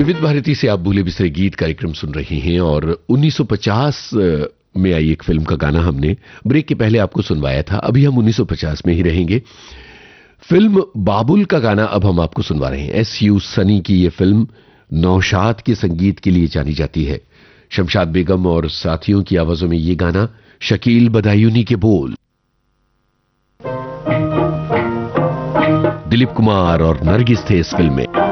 विविध भारती से आप भूले बिसरे गीत कार्यक्रम सुन रहे हैं और 1950 में आई एक फिल्म का गाना हमने ब्रेक के पहले आपको सुनवाया था। अभी हम 1950 में ही रहेंगे। फिल्म बाबुल का गाना अब हम आपको सुनवा रहे हैं। एस.यू. सनी की ये फिल्म नौशाद के संगीत के लिए जानी जाती है। शमशाद बेगम और साथियों की आवाजों में ये गाना, शकील बदायूनी के बोल, दिलीप कुमार और नरगिस थे इस फिल्म में।